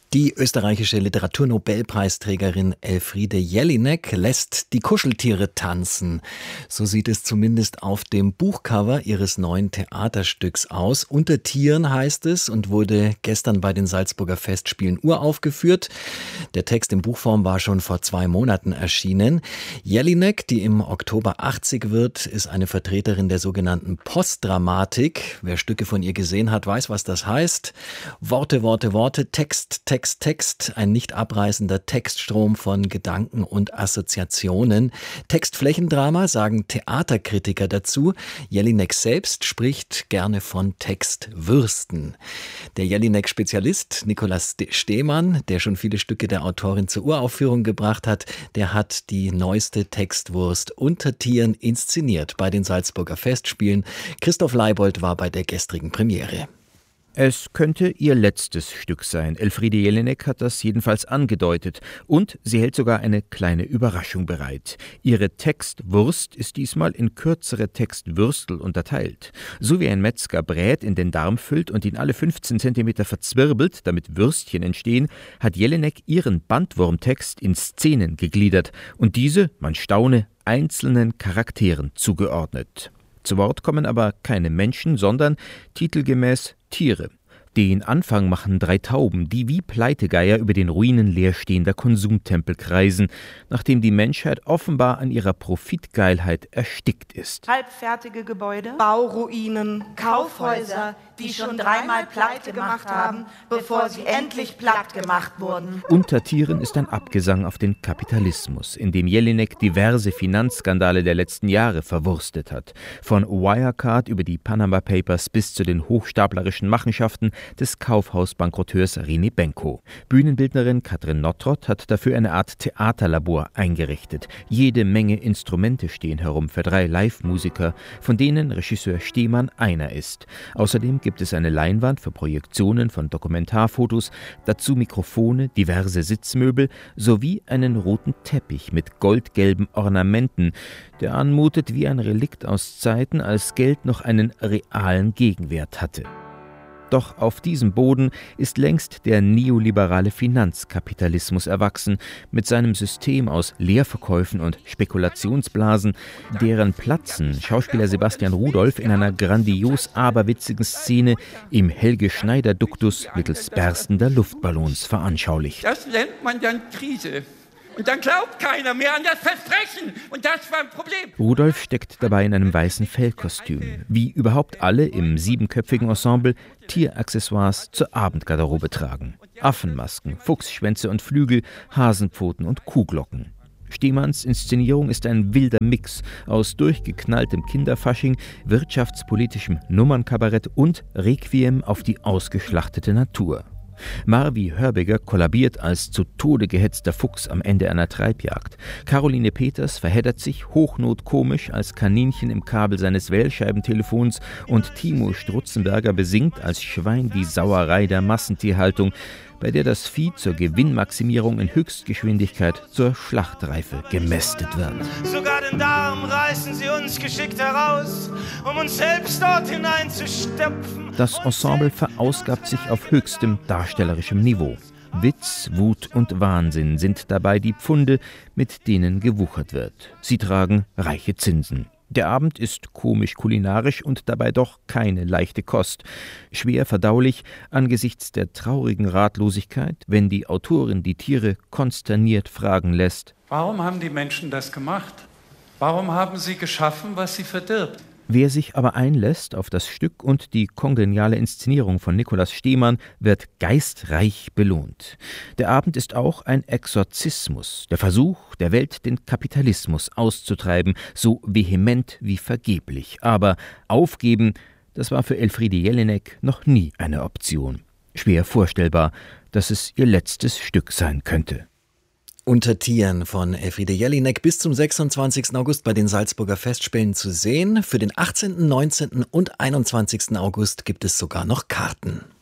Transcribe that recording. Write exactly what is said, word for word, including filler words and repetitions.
Die österreichische Literaturnobelpreisträgerin Elfriede Jelinek lässt die Kuscheltiere tanzen. So sieht es zumindest auf dem Buchcover ihres neuen Theaterstücks aus. Unter Tieren heißt es und wurde gestern bei den Salzburger Festspielen uraufgeführt. Der Text in Buchform war schon vor zwei Monaten erschienen. Jelinek, die im Oktober achtzig wird, ist eine Vertreterin der sogenannten Postdramatik. Wer Stücke von ihr gesehen hat, weiß, was das heißt. Worte, Worte, Worte, Text, Text. Text, Text, ein nicht abreißender Textstrom von Gedanken und Assoziationen. Textflächendrama, sagen Theaterkritiker dazu. Jelinek selbst spricht gerne von Textwürsten. Der Jelinek-Spezialist Nikolaus Stehmann, der schon viele Stücke der Autorin zur Uraufführung gebracht hat, der hat die neueste Textwurst Unter Tieren inszeniert bei den Salzburger Festspielen. Christoph Leibold war bei der gestrigen Premiere. Es könnte ihr letztes Stück sein. Elfriede Jelinek hat das jedenfalls angedeutet. Und sie hält sogar eine kleine Überraschung bereit. Ihre Textwurst ist diesmal in kürzere Textwürstel unterteilt. So wie ein Metzger Brät in den Darm füllt und ihn alle fünfzehn Zentimeter verzwirbelt, damit Würstchen entstehen, hat Jelinek ihren Bandwurmtext in Szenen gegliedert und diese, man staune, einzelnen Charakteren zugeordnet. Zu Wort kommen aber keine Menschen, sondern titelgemäß Tiere. Den Anfang machen drei Tauben, die wie Pleitegeier über den Ruinen leerstehender Konsumtempel kreisen, nachdem die Menschheit offenbar an ihrer Profitgeilheit erstickt ist. Halbfertige Gebäude, Bauruinen, Kaufhäuser, die schon dreimal pleite gemacht haben, bevor sie endlich platt gemacht wurden. Unter Tieren ist ein Abgesang auf den Kapitalismus, in dem Jelinek diverse Finanzskandale der letzten Jahre verwurstet hat. Von Wirecard über die Panama Papers bis zu den hochstaplerischen Machenschaften des Kaufhausbankerotteurs René Benko. Bühnenbildnerin Katrin Nottrott hat dafür eine Art Theaterlabor eingerichtet. Jede Menge Instrumente stehen herum für drei Live-Musiker, von denen Regisseur Stehmann einer ist. Außerdem gibt es eine Leinwand für Projektionen von Dokumentarfotos, dazu Mikrofone, diverse Sitzmöbel sowie einen roten Teppich mit goldgelben Ornamenten, der anmutet wie ein Relikt aus Zeiten, als Geld noch einen realen Gegenwert hatte. Doch auf diesem Boden ist längst der neoliberale Finanzkapitalismus erwachsen, mit seinem System aus Leerverkäufen und Spekulationsblasen, deren Platzen Schauspieler Sebastian Rudolph in einer grandios aberwitzigen Szene im Helge-Schneider-Duktus mittels berstender Luftballons veranschaulicht. Das nennt man dann Krise. Und dann glaubt keiner mehr an das Versprechen. Und das war ein Problem. Rudolf steckt dabei in einem weißen Fellkostüm. Wie überhaupt alle im siebenköpfigen Ensemble Tieraccessoires zur Abendgarderobe tragen. Affenmasken, Fuchsschwänze und Flügel, Hasenpfoten und Kuhglocken. Stehmanns Inszenierung ist ein wilder Mix aus durchgeknalltem Kinderfasching, wirtschaftspolitischem Nummernkabarett und Requiem auf die ausgeschlachtete Natur. Marvi Hörbiger kollabiert als zu Tode gehetzter Fuchs am Ende einer Treibjagd. Caroline Peters verheddert sich hochnotkomisch als Kaninchen im Kabel seines Wählscheibentelefons und Timo Strutzenberger besingt als Schwein die Sauerei der Massentierhaltung, bei der das Vieh zur Gewinnmaximierung in Höchstgeschwindigkeit zur Schlachtreife gemästet wird. Sogar den Darm reißen sie uns geschickt heraus, um uns selbst dort hineinzustopfen. Das Ensemble verausgabt sich auf höchstem darstellerischem Niveau. Witz, Wut und Wahnsinn sind dabei die Pfunde, mit denen gewuchert wird. Sie tragen reiche Zinsen. Der Abend ist komisch-kulinarisch und dabei doch keine leichte Kost. Schwer verdaulich angesichts der traurigen Ratlosigkeit, wenn die Autorin die Tiere konsterniert fragen lässt: Warum haben die Menschen das gemacht? Warum haben sie geschaffen, was sie verdirbt? Wer sich aber einlässt auf das Stück und die kongeniale Inszenierung von Nikolaus Stehmann, wird geistreich belohnt. Der Abend ist auch ein Exorzismus, der Versuch, der Welt den Kapitalismus auszutreiben, so vehement wie vergeblich. Aber aufgeben, das war für Elfriede Jelinek noch nie eine Option. Schwer vorstellbar, dass es ihr letztes Stück sein könnte. Unter Tieren von Elfriede Jelinek bis zum sechsundzwanzigsten August bei den Salzburger Festspielen zu sehen. Für den achtzehnten, neunzehnten und einundzwanzigsten August gibt es sogar noch Karten.